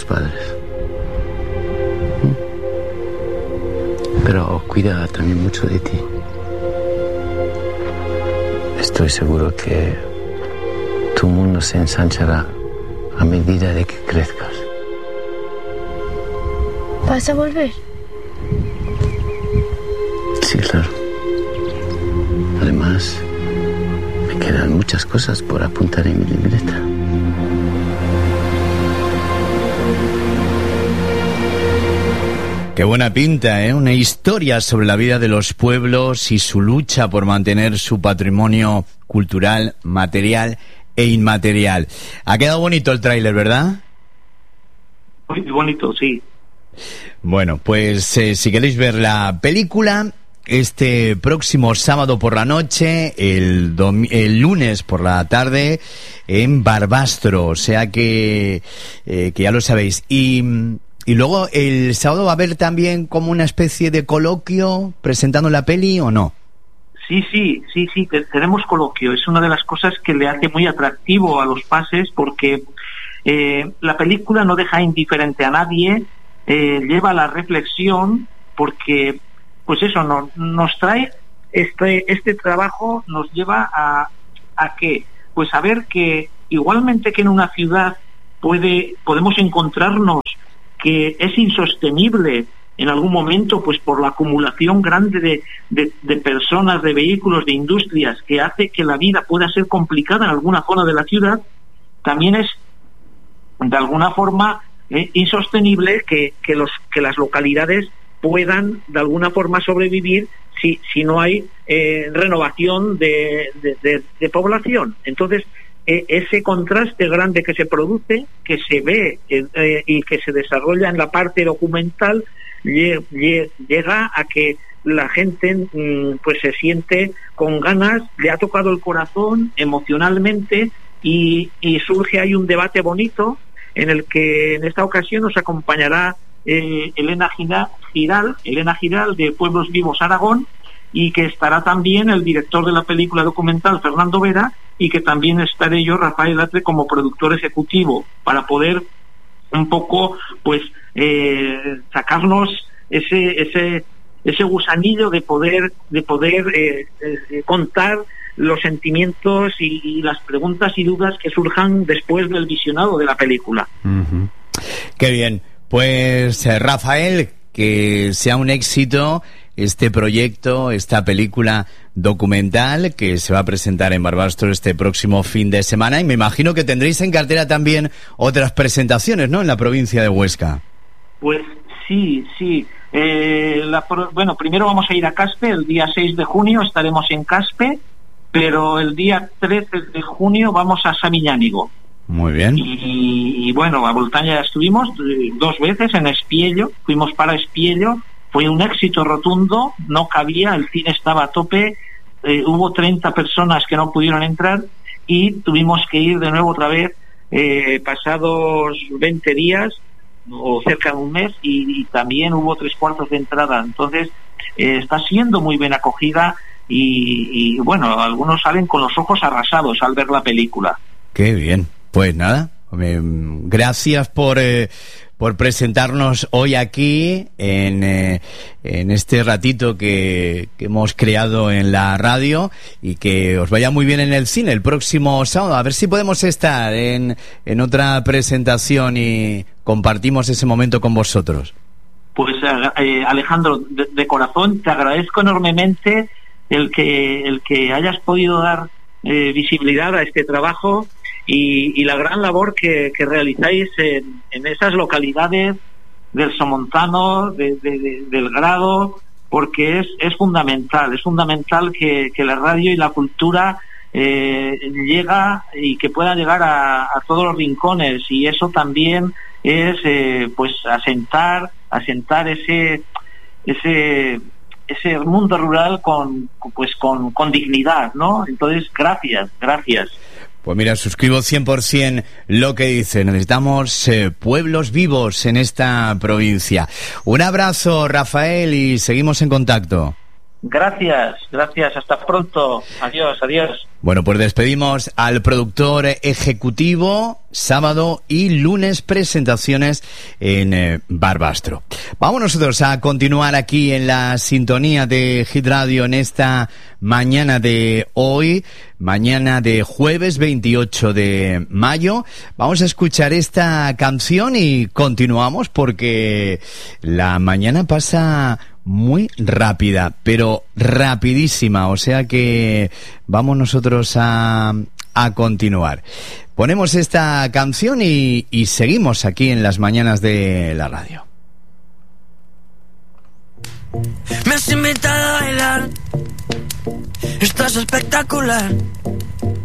padres. Pero cuida también mucho de ti. Estoy seguro que tu mundo se ensanchará a medida de que crezcas. ¿Vas a volver? Sí, claro. Además, me quedan muchas cosas por apuntar en mi libreta. Qué buena pinta, ¿eh? Una historia sobre la vida de los pueblos y su lucha por mantener su patrimonio cultural, material e inmaterial. Ha quedado bonito el tráiler, ¿verdad? Muy bonito, sí. Bueno, pues si queréis ver la película, este próximo sábado por la noche, el lunes por la tarde, en Barbastro, o sea que ya lo sabéis. Y luego el sábado va a haber también como una especie de coloquio presentando la peli, ¿o no? Sí, tenemos coloquio. Es una de las cosas que le hace muy atractivo a los pases, porque la película no deja indiferente a nadie, lleva a la reflexión, porque pues eso nos trae este trabajo, nos lleva a qué, pues a ver que igualmente que en una ciudad podemos encontrarnos que es insostenible en algún momento, pues por la acumulación grande de personas, de vehículos, de industrias, que hace que la vida pueda ser complicada en alguna zona de la ciudad, también es de alguna forma insostenible que las localidades puedan de alguna forma sobrevivir si no hay renovación de población. Entonces, ese contraste grande que se produce, que se ve y que se desarrolla en la parte documental, llega a que la gente pues se siente con ganas, le ha tocado el corazón emocionalmente, y surge ahí un debate bonito en el que en esta ocasión nos acompañará Elena Giral de Pueblos Vivos Aragón, y que estará también el director de la película documental, Fernando Vera, y que también estaré yo, Rafael Latre, como productor ejecutivo, para poder un poco pues sacarnos ese gusanillo de poder contar los sentimientos y las preguntas y dudas que surjan después del visionado de la película. Uh-huh. Qué bien. Pues Rafael, que sea un éxito este proyecto, esta película documental que se va a presentar en Barbastro este próximo fin de semana, y me imagino que tendréis en cartera también otras presentaciones, ¿no?, en la provincia de Huesca. Pues sí. Bueno, primero vamos a ir a Caspe, el día 6 de junio estaremos en Caspe, pero el día 13 de junio vamos a Samiñánigo. Muy bien. Y bueno, a Boltaña ya estuvimos 2 veces, en Espiello, fuimos para Espiello, fue un éxito rotundo, no cabía, el cine estaba a tope, hubo 30 personas que no pudieron entrar, y tuvimos que ir de nuevo otra vez pasados 20 días o cerca de un mes, y también hubo 3/4 de entrada. Entonces está siendo muy bien acogida, y bueno, algunos salen con los ojos arrasados al ver la película. Qué bien. Pues nada, gracias por presentarnos hoy aquí en este ratito que hemos creado en la radio, y que os vaya muy bien en el cine el próximo sábado. A ver si podemos estar en otra presentación y compartimos ese momento con vosotros. Pues Alejandro, de corazón te agradezco enormemente el que hayas podido dar visibilidad a este trabajo, y la gran labor que realizáis en esas localidades del Somontano, del Grado, porque es fundamental que la radio y la cultura llega, y que pueda llegar a todos los rincones, y eso también es pues asentar ese mundo rural con dignidad, ¿no? Entonces, gracias. Pues mira, suscribo 100% lo que dice. Necesitamos pueblos vivos en esta provincia. Un abrazo, Rafael, y seguimos en contacto. Gracias, hasta pronto. Adiós. Bueno, pues despedimos al productor ejecutivo. Sábado y lunes presentaciones en Barbastro. Vamos nosotros a continuar aquí en la sintonía de Hit Radio en esta mañana de hoy, mañana de jueves 28 de mayo. Vamos a escuchar esta canción y continuamos porque la mañana pasa muy rápida, pero rapidísima, o sea que vamos nosotros a continuar. Ponemos esta canción y seguimos aquí en las mañanas de la radio. Me has invitado a bailar, estás espectacular.